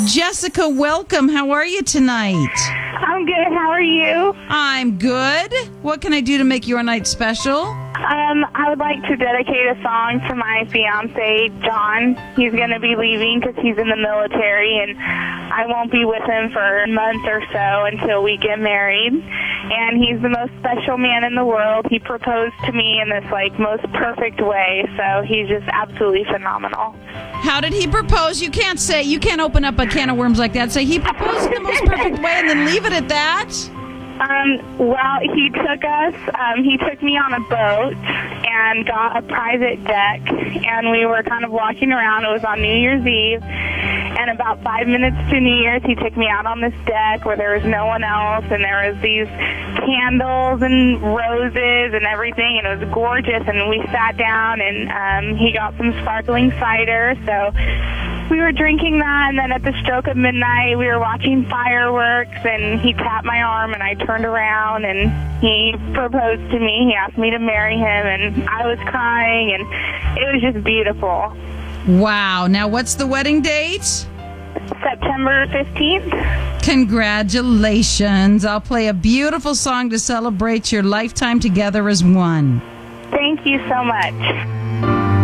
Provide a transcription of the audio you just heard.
Jessica, welcome. How are you tonight? I'm good. How are you? I'm good. What can I do to make your night special? I would like to dedicate a song to my fiance, John. He's going to be leaving because he's in the military, and I won't be with him for a month or so until we get married. And he's the most special man in the world. He proposed to me in this, most perfect way, so he's just absolutely phenomenal. How did he propose? You can't open up a can of worms like that. Say he proposed in the most perfect way and then leave it at that? Well, he took me on a boat and got a private deck, and we were kind of walking around. It was on New Year's Eve, and about 5 minutes to New Year's, he took me out on this deck where there was no one else, and there was these candles and roses and everything, and it was gorgeous, and we sat down, and he got some sparkling cider, so we were drinking that, and then at the stroke of midnight, we were watching fireworks, and he tapped my arm, and I turned around, and he proposed to me. He asked me to marry him, and I was crying, and it was just beautiful. Wow. Now, what's the wedding date? September 15th. Congratulations. I'll play a beautiful song to celebrate your lifetime together as one. Thank you so much.